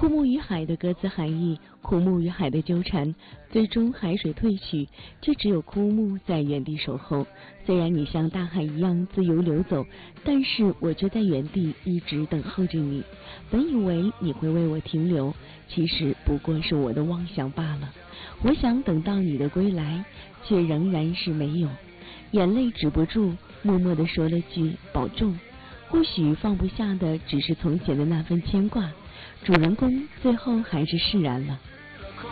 枯木与海的各自含义，枯木与海的纠缠，最终海水退去，却只有枯木在原地守候。虽然你像大海一样自由流走，但是我却在原地一直等候着你。本以为你会为我停留，其实不过是我的妄想罢了。我想等到你的归来，却仍然是没有。眼泪止不住，默默地说了句保重。或许放不下的只是从前的那份牵挂，主人公最后还是释然了。